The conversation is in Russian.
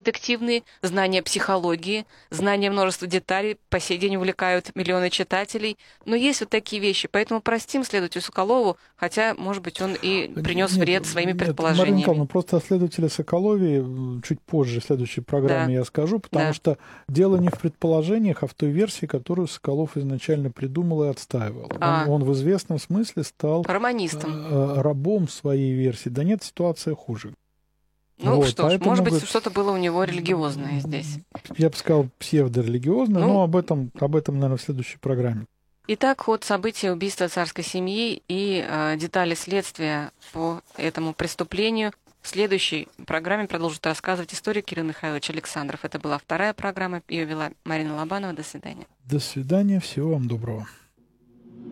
детективные, знания психологии, знания множества деталей, по сей день увлекают миллионы читателей. Но есть вот такие вещи, поэтому простим следователю Соколову, хотя, может быть, он и принес вред своими предположениями. Марина Николаевна, просто о следователе Соколове чуть позже в следующей программе я скажу, потому что дело не в предположениях, а в той версии, которую Соколов изначально придумал и отстаивал. Он в известном смысле стал романистом, рабом своей версии. Да нет, ситуация хуже. Ну что ж, может быть, что-то было у него религиозное здесь. Я бы сказал, псевдорелигиозное, но об этом, наверное, в следующей программе. Итак, ход событий убийства царской семьи и детали следствия по этому преступлению. В следующей программе продолжит рассказывать историк Кирилл Михайлович Александров. Это была вторая программа. Ее вела Марина Лобанова. До свидания. До свидания. Всего вам доброго.